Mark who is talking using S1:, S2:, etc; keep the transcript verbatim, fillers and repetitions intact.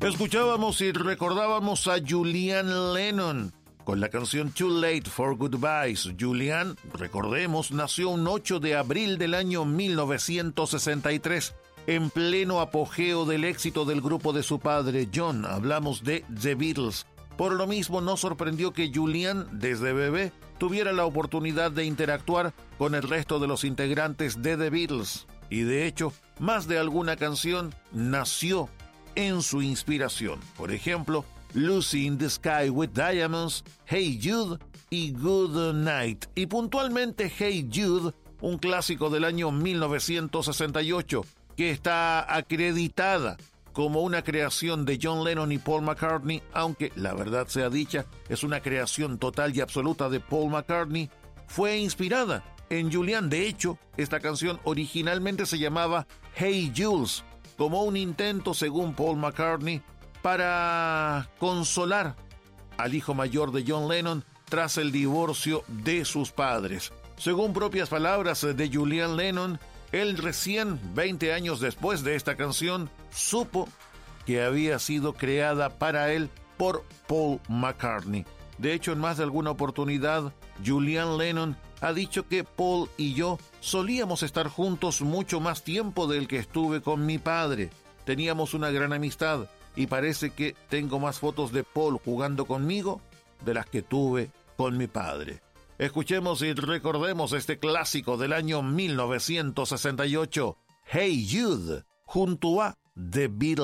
S1: Escuchábamos y recordábamos a Julian Lennon con la canción Too Late for Goodbyes. Julian, recordemos, nació un ocho de abril del año mil novecientos sesenta y tres, en pleno apogeo del éxito del grupo de su padre John. Hablamos de The Beatles. Por lo mismo, no sorprendió que Julian, desde bebé, tuviera la oportunidad de interactuar con el resto de los integrantes de The Beatles. Y de hecho, más de alguna canción nació en su inspiración. Por ejemplo, Lucy in the Sky with Diamonds, Hey Jude y Good Night. Y puntualmente Hey Jude, un clásico del año mil novecientos sesenta y ocho, que está acreditada como una creación de John Lennon y Paul McCartney, aunque la verdad sea dicha, es una creación total y absoluta de Paul McCartney. Fue inspirada en Julian. De hecho, esta canción originalmente se llamaba Hey Jules, como un intento, según Paul McCartney, para consolar al hijo mayor de John Lennon tras el divorcio de sus padres. Según propias palabras de Julian Lennon, él recién veinte años después de esta canción supo que había sido creada para él por Paul McCartney. De hecho, en más de alguna oportunidad, Julian Lennon ha dicho que Paul y yo solíamos estar juntos mucho más tiempo del que estuve con mi padre. Teníamos una gran amistad y parece que tengo más fotos de Paul jugando conmigo de las que tuve con mi padre. Escuchemos y recordemos este clásico del año mil novecientos sesenta y ocho, Hey Jude, junto a The Beatles.